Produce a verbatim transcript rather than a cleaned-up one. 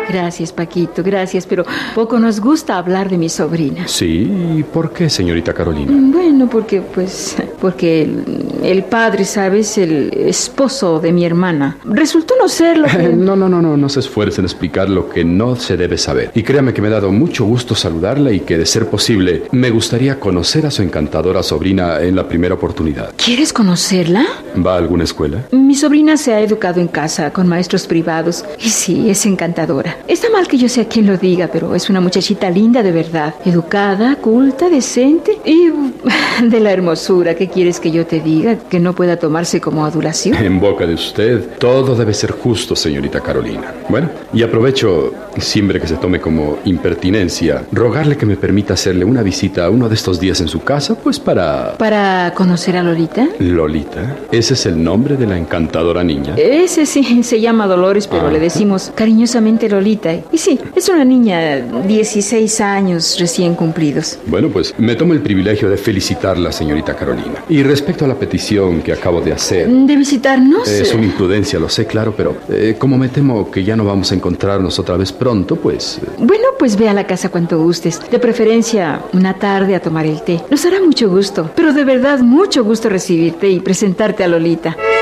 Gracias, Paquito, gracias, pero poco nos gusta hablar de mi sobrina. Sí, ¿y por qué, señorita Carolina? Bueno, porque, pues, porque el, el padre, ¿sabes? El esposo de mi hermana resultó no serlo. Que... No, no, no, no, no se esfuerce en explicar lo que no se debe saber. Y créame que me ha dado mucho gusto saludarla y que, de ser posible, me gustaría conocer a su encantadora sobrina en la primera oportunidad. ¿Quieres conocerla? ¿Va a alguna escuela? Mi sobrina se ha educado en casa con maestros privados y sí, es encantadora. Está mal que yo sea quien lo diga, pero es una muchachita linda de verdad. Educada, culta, decente y de la hermosura. ¿Qué quieres que yo te diga? ¿Que no pueda tomarse como adulación? En boca de usted, todo debe ser justo, señorita Carolina. Bueno, y aprovecho, siempre que se tome como impertinencia, rogarle que me permita hacerle una visita uno de estos días en su casa, pues para... ¿Para conocer a Lolita? ¿Lolita? ¿Ese es el nombre de la encantadora niña? Ese sí, se llama Dolores, pero ah. le decimos cariñosamente Lolita. Y sí, es una niña, dieciséis años recién cumplidos. Bueno, pues me tomo el privilegio de felicitarla, señorita Carolina. Y respecto a la petición que acabo de hacer... ¿De visitarnos? Es una imprudencia, lo sé, claro, pero eh, como me temo que ya no vamos a encontrarnos otra vez pronto, pues... Eh... Bueno, pues ve a la casa cuanto gustes. De preferencia, una tarde a tomar el té. Nos hará mucho gusto, pero de verdad mucho gusto recibirte y presentarte a Lolita.